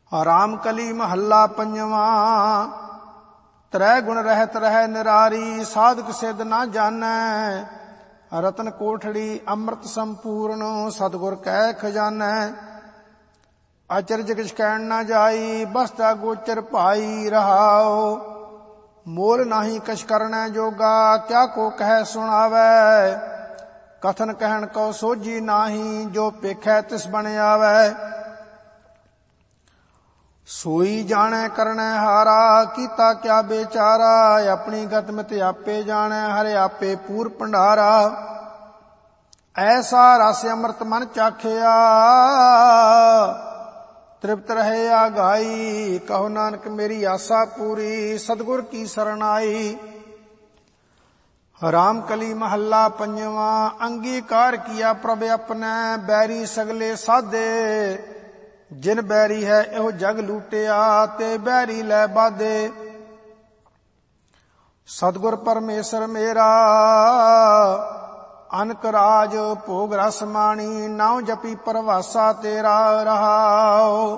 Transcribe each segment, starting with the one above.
ਰਾਮ ਕਲੀ ਮਹੱਲਾ ਪੰਜਵਾਂ। ਤ੍ਰੈ ਗੁਣ ਰਹਿਤ ਰਹਿ ਨਿਰਾਰੀ, ਸਾਧਕ ਸਿੱਧ ਨਾ ਜਾਣੈ। ਰਤਨ ਕੋਠੜੀ ਅੰਮ੍ਰਿਤ ਸੰਪੂਰਨ, ਸਤਿਗੁਰ ਕੈ ਖਜ਼ਾਨੈ। ਅਚਰਜ ਕਿਛ ਕਹਿਣ ਨਾ ਜਾਈ, ਬਸਤਾ ਗੋਚਰ ਭਾਈ ਰਹਾਓ। ਮੋਲ ਨਾਹੀ ਕਛ ਕਰਨੈ ਜੋਗਾ, ਕਿਆ ਕੋ ਕਹਿ ਸੁਣਾਵੈ। ਕਥਨ ਕਹਿਣ ਕੋ ਸੋਝੀ ਨਾਹੀ, ਜੋ ਪੇਖੈ ਤਿਸ ਬਣ ਆਵੈ। ਸੋਈ ਜਾਣੈ ਕਰਨੈ ਹਾਰਾ, ਕੀਤਾ ਕਿਆ ਬੇਚਾਰਾ। ਆਪਣੀ ਗਤ ਮਿਤ ਆਪੇ ਜਾਣੈ, ਹਰਿ ਆਪੇ ਪੂਰ ਭੰਡਾਰਾ। ਐਸਾ ਰਸ ਅੰਮ੍ਰਿਤ ਮਨ ਚਾਖਿਆ, ਤ੍ਰਿਪਤ ਰਹੇ ਆਗਾਈ। ਕਹੋ ਨਾਨਕ ਮੇਰੀ ਆਸਾ ਪੂਰੀ, ਸਤਿਗੁਰ ਕੀ ਸਰਣ ਆਈ। ਰਾਮ ਕਲੀ ਮਹੱਲਾ ਪੰਜਵਾਂ। ਅੰਗੀਕਾਰ ਕੀਆ ਪ੍ਰਭ ਆਪਣੈ, ਬੈਰੀ ਸਗਲੇ ਸਾਧੇ। ਜਿਨ ਬੈਰੀ ਹੈ ਇਹੋ ਜਗ ਲੂਟਿਆ, ਤੇ ਬੈਰੀ ਲੈ ਬਾਧੇ। ਸਤਿਗੁਰ ਪਰਮੇਸ਼ਰ ਮੇਰਾ, ਅਨਕ ਰਾਜ ਭੋਗ ਰਸ ਮਾਣੀ। ਨਾਉ ਜਪੀ ਪਰਵਾਸਾ ਤੇਰਾ ਰਹਾਓ।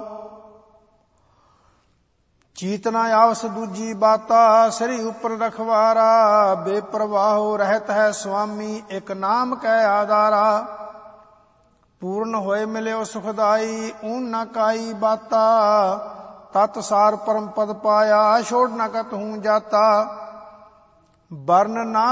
ਚੀਤ ਨਾ ਆਵਸ ਦੂਜੀ ਬਾਤਾ, ਸ੍ਰੀ ਉਪਰ ਰਖਵਾਰਾ। ਬੇਪਰਵਾਹੋ ਰਹਿਤ ਹੈ ਸੁਆਮੀ, ਇੱਕ ਨਾਮ ਕੈ ਆਧਾਰਾ। ਪੂਰਨ ਹੋਏ ਮਿਲਿਓ ਸੁਖਦਾਈ, ਊਨ ਨਾ ਕਾਈ ਬਾਤਾ। ਤਤ ਸਾਰ ਪਰਮ ਪਦ ਪਾਇਆ, ਛੋੜ ਨਾ ਕਤ ਹੂੰ ਜਾਤਾ। ਬਰਨ ਨਾ